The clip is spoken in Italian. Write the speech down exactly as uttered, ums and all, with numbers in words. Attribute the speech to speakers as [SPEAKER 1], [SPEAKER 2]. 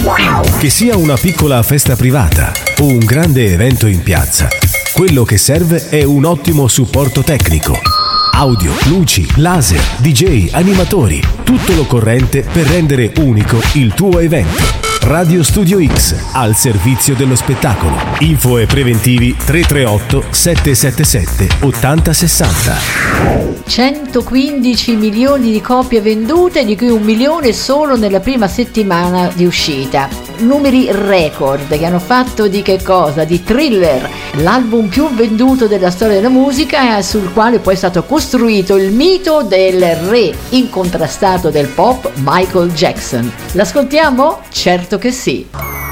[SPEAKER 1] Che sia una piccola festa privata o un grande evento in piazza, quello che serve è un ottimo supporto tecnico. Audio, luci, laser, D J, animatori, tutto l'occorrente per rendere unico il tuo evento. Radio Studio X, al servizio dello spettacolo. Info e preventivi tre tre otto sette sette sette otto zero sei zero.
[SPEAKER 2] centoquindici milioni di copie vendute, di cui un milione solo nella prima settimana di uscita. Numeri record che hanno fatto di che cosa? Di Thriller, l'album più venduto della storia della musica, sul quale poi è stato costruito il mito del re incontrastato del pop, Michael Jackson. L'ascoltiamo? Certo che sì.